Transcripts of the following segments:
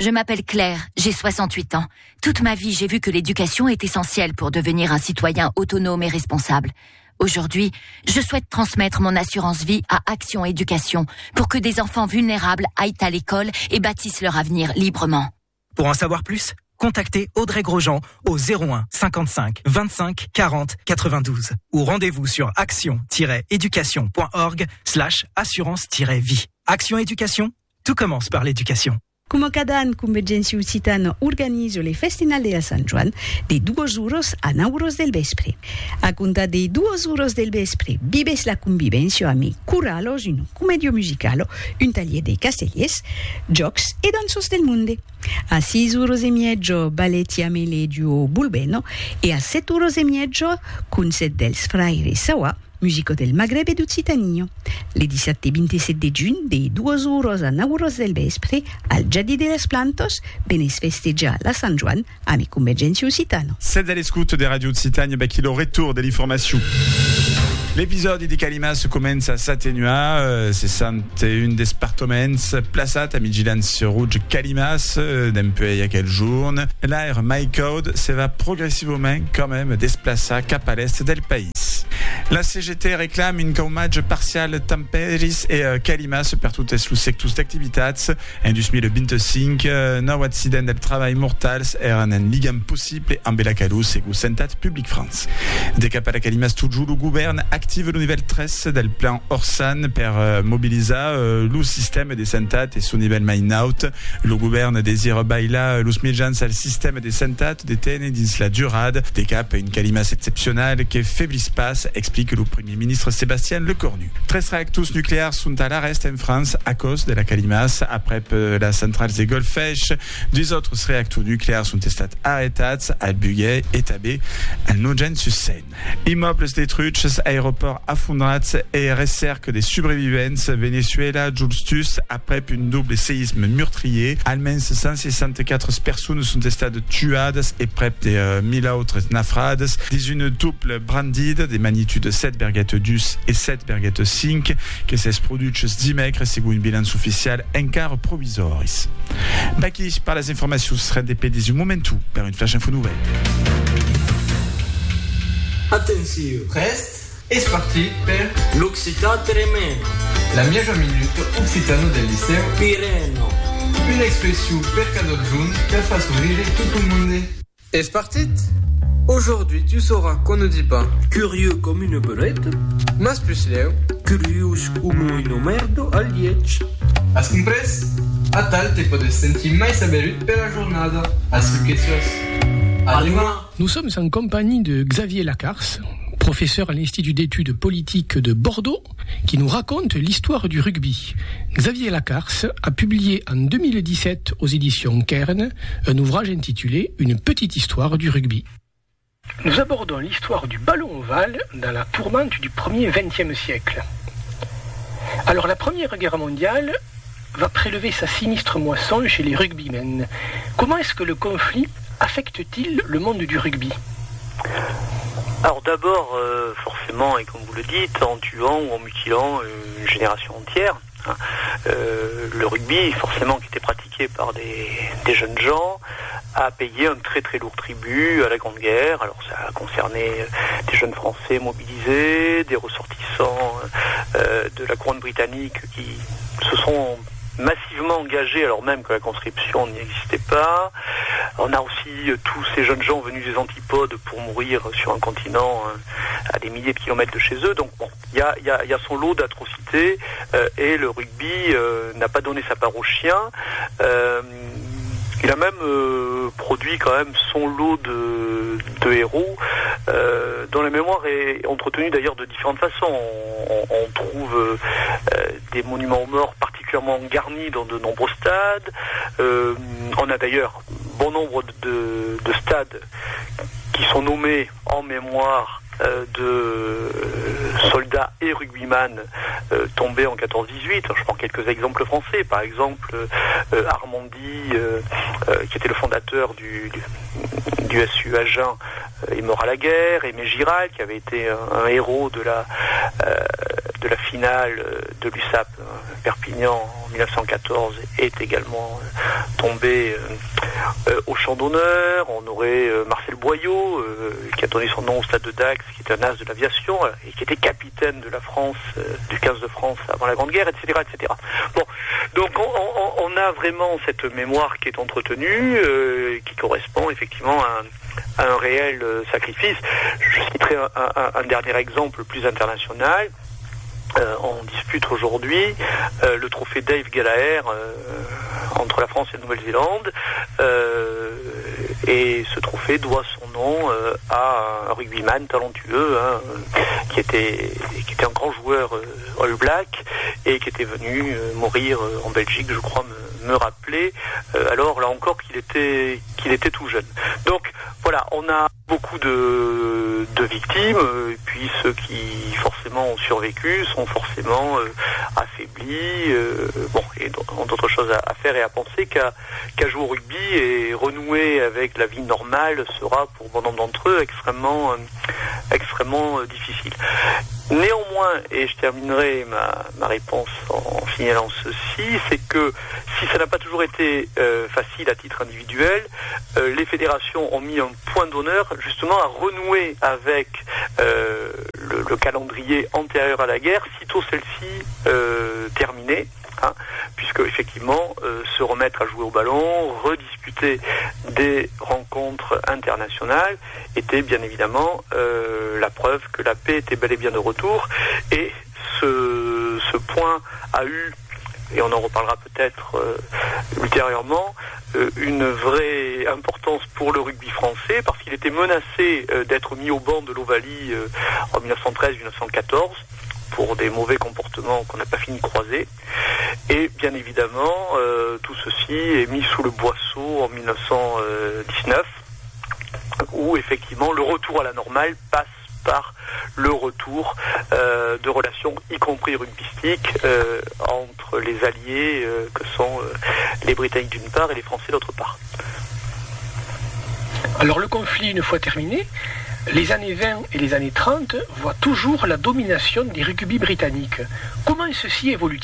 je m'appelle Claire, j'ai 68 ans. Toute ma vie, j'ai vu que l'éducation est essentielle pour devenir un citoyen autonome et responsable. Aujourd'hui, je souhaite transmettre mon assurance vie à Action Éducation pour que des enfants vulnérables aillent à l'école et bâtissent leur avenir librement. Pour en savoir plus, contactez Audrey Grosjean au 01 55 25 40 92 ou rendez-vous sur action-éducation.org/assurance-vie. Action Éducation, tout commence par l'éducation. Come cada an, Convergència Occitana organiza le Festinal de Sant Joan de 2 horas a 9 horas del vespre. A contar de 2 horas del vespre, vives la convivència amb corralos, un comedio musicalo, un taller de castellers, jocs e dansos del monde. A 6 horas e mezzo, balletti a Meledio Bulbeno e a 7 horas e mezzo, concert dels Fraires Sawa, musico del Maghreb e d'Occitania. Le 17 e 27 giugno, de 2 horas a 9 horas del vespre, al Jardí de les Plantes, benes festeggia la Sant Joan avec Convergència Occitana. C'est à l'écoute des radios d'Occitanie, qui le retour de l'information. L'épisode di Calimas commence a s'atténuer, 61 departaments plaçat a vigilance rouge Calimas d'un peu il y a quelques jours. L'air MyCode se va progressivement quand même déplacer cap à l'est del pays. La CGT réclame une caumage partiale Tamperis et Calimas per tutte los sectors d'activitats en 2025. Nou accident del treball mortals eren en ligam possible amb la calus segons Santat Public France. De cap a la Calimas toujours le govern active le niveau 13 del plan Orsan per mobilitzar le système de Santat et son niveau main-out. Le govern désire bailar los mitjans al système de Santat de tene dins la durade. De cap a une Calimas exceptionnelle que feblis pas, explique le Premier ministre Sébastien Lecornu. 13 réacteurs nucléaires sont à l'arrêt en France à cause de la Calimas. Après la centrale de Golfech, 2 autres réacteurs nucléaires sont arrêtés à Buguet et Tabé, à Nogent-sur-Seine. Immeubles détruits, aéroports affondrats et recerques des survivants. Venezuela, Justus, après un double séisme meurtrier. Almenys 164 personnes sont tuées et près de 1000 autres naufrades. Des une double brandide des magnitudes 7,2 et 7,5 que s'est produït dimecres segons une bilanç oficial encara provisoris. Baki par les informations RDP des momentu per une flash info nouvelle. Attention, reste è parti per l'Occitan Tremeno, la mia minute occitano del liceo Pireno, une expression per cadeau de jaune qui fa sourire tout le monde. Est parti? Aujourd'hui, tu sauras qu'on ne dit pas Curieux comme une belette, mas plus leu, curious como une merda al liege. As compres? A tal te podes sentir mais saberut per la jornada. As questions. Allez-moi. Nous sommes en compagnie de Xavier Lacarce, professeur à l'Institut d'études politiques de Bordeaux, qui nous raconte l'histoire du rugby. Xavier Lacarce a publié en 2017 aux éditions Kern un ouvrage intitulé « Une petite histoire du rugby ». Nous abordons l'histoire du ballon ovale dans la tourmente du 1er XXe siècle. Alors la Première Guerre mondiale va prélever sa sinistre moisson chez les rugbymen. Comment est-ce que le conflit affecte-t-il le monde du rugby ? Alors d'abord, forcément, et comme vous le dites, en tuant ou en mutilant une génération entière. Le rugby, forcément, qui était pratiqué par des jeunes gens, a payé un très très lourd tribut à la Grande Guerre. Alors ça a concerné des jeunes Français mobilisés, des ressortissants de la couronne britannique qui se sont massivement engagés alors même que la conscription n'existait pas. On a aussi tous ces jeunes gens venus des antipodes pour mourir sur un continent à des milliers de kilomètres de chez eux. Donc bon, il y a son lot d'atrocités et le rugby n'a pas donné sa part aux chiens. Il a même produit quand même son lot de héros dont la mémoire est entretenue d'ailleurs de différentes façons. On trouve des monuments aux morts particulièrement garnis dans de nombreux stades. On a d'ailleurs bon nombre de stades qui sont nommés en mémoire de soldats et rugbyman tombés en 14-18. Je prends quelques exemples français, par exemple Armandy, qui était le fondateur du SU Agen, est mort à la guerre. Aimé Giral, qui avait été un héros de la finale de l'USAP Perpignan en 1914 est également tombé au champ d'honneur. On aurait Marcel Boyau, qui a donné son nom au stade de Dax, qui est un as de l'aviation et qui était capitaine de la France, du 15 de France avant la Grande Guerre, etc., etc. Bon, donc on a vraiment cette mémoire qui est entretenue, qui correspond effectivement à un réel sacrifice. Je citerai un dernier exemple plus international. On dispute aujourd'hui le trophée Dave Gallagher entre la France et la Nouvelle-Zélande, et ce trophée doit son nom à un rugbyman talentueux qui était un grand joueur All Black et qui était venu mourir en Belgique, je crois me rappeler, alors là encore qu'il était tout jeune. Donc voilà, on a beaucoup de victimes, et puis ceux qui forcément ont survécu sont forcément affaiblis, et ont d'autres choses à faire et à penser qu'à jouer au rugby, et renouer avec la vie normale sera pour bon nombre d'entre eux extrêmement difficile. Néanmoins, et je terminerai ma réponse en signalant ceci, c'est que si ça n'a pas toujours été facile à titre individuel, les fédérations ont mis un point d'honneur justement à renouer avec le calendrier antérieur à la guerre, sitôt celle-ci terminée. Puisque effectivement se remettre à jouer au ballon, redisputer des rencontres internationales était bien évidemment la preuve que la paix était bel et bien de retour, et ce point a eu, et on en reparlera peut-être ultérieurement, une vraie importance pour le rugby français, parce qu'il était menacé d'être mis au banc de l'Ovalie en 1913-1914 pour des mauvais comportements qu'on n'a pas fini de croiser. Et bien évidemment, tout ceci est mis sous le boisseau en 1919, où effectivement le retour à la normale passe par le retour de relations, y compris rugbystiques, entre les alliés que sont les Britanniques d'une part et les Français d'autre part. Alors le conflit, une fois terminé, les années 20 et les années 30 voient toujours la domination des rugby britanniques. Comment ceci évolue-t-il ?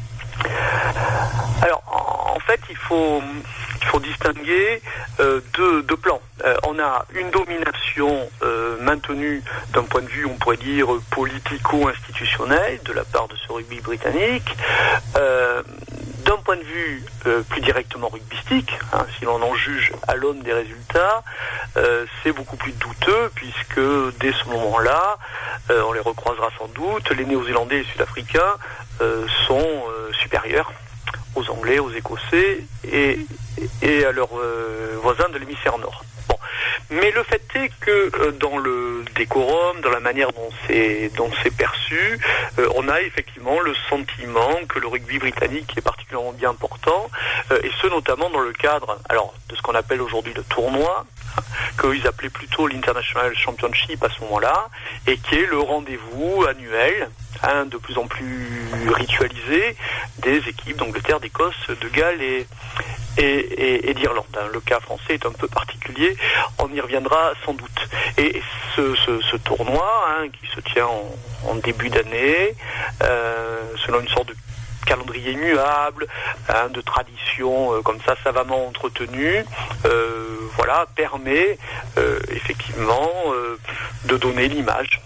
Alors, en fait, il faut distinguer deux plans. On a une domination maintenue d'un point de vue, on pourrait dire, politico-institutionnel de la part de ce rugby britannique. D'un point de vue plus directement rugbystique, si l'on en juge à l'aune des résultats, c'est beaucoup plus douteux, puisque dès ce moment-là, on les recroisera sans doute, les Néo-Zélandais et les Sud-Africains sont supérieurs aux Anglais, aux Écossais et à leurs voisins de l'hémisphère nord. Bon. Mais le fait est que dans le décorum, dans la manière dont c'est perçu, on a effectivement le sentiment que le rugby britannique est particulièrement bien portant, et ce notamment dans le cadre de ce qu'on appelle aujourd'hui le tournoi, qu'ils appelaient plutôt l'International Championship à ce moment-là, et qui est le rendez-vous annuel, de plus en plus ritualisé, des équipes d'Angleterre, d'Écosse, de Galles et d'Irlande. Le cas français est un peu particulier, on y reviendra sans doute. Et ce tournoi, qui se tient en début d'année, selon une sorte de calendrier immuable, de tradition comme ça savamment entretenue, permet effectivement de donner l'image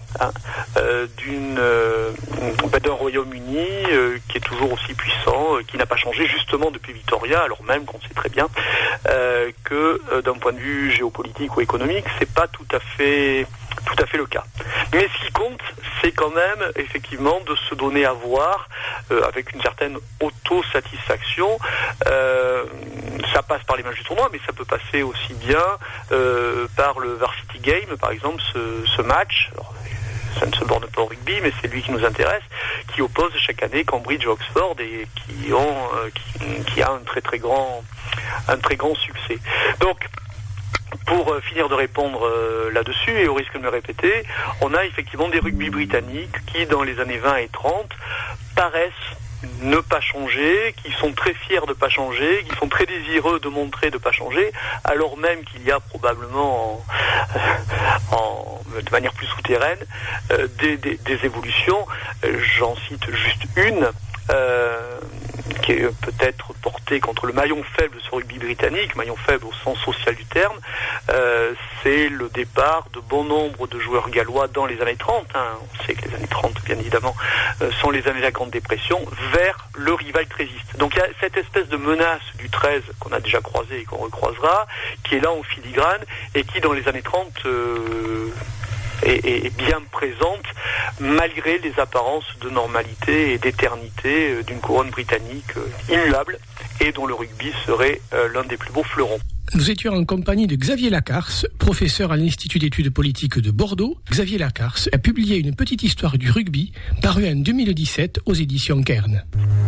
d'un Royaume-Uni qui est toujours aussi puissant, qui n'a pas changé justement depuis Victoria, alors même qu'on sait très bien que d'un point de vue géopolitique ou économique, c'est pas tout à fait le cas. Mais ce qui compte, c'est quand même effectivement de se donner à voir avec une certaine autosatisfaction. Ça passe par les matchs du tournoi, mais ça peut passer aussi bien par le Varsity Game, par exemple, ce match. Alors, ça ne se borne pas au rugby, mais c'est lui qui nous intéresse, qui oppose chaque année Cambridge et Oxford, et qui a un très grand succès. Donc, pour finir de répondre là-dessus, et au risque de me répéter, on a effectivement des rugby britanniques qui, dans les années 20 et 30, paraissent ne pas changer, qui sont très fiers de ne pas changer, qui sont très désireux de montrer de ne pas changer, alors même qu'il y a probablement, de manière plus souterraine, des évolutions. J'en cite juste une. qui est peut-être porté contre le maillon faible de ce rugby britannique, maillon faible au sens social du terme, c'est le départ de bon nombre de joueurs gallois dans les années 30, on sait que les années 30, bien évidemment, sont les années de la Grande Dépression, vers le rival trésiste. Donc il y a cette espèce de menace du 13 qu'on a déjà croisé et qu'on recroisera, qui est là en filigrane, et qui dans les années 30 est bien présente, malgré les apparences de normalité et d'éternité d'une couronne britannique immuable, et dont le rugby serait l'un des plus beaux fleurons. Nous étions en compagnie de Xavier Lacarce, professeur à l'Institut d'études politiques de Bordeaux. Xavier Lacarce a publié une petite histoire du rugby, parue en 2017 aux éditions Kern.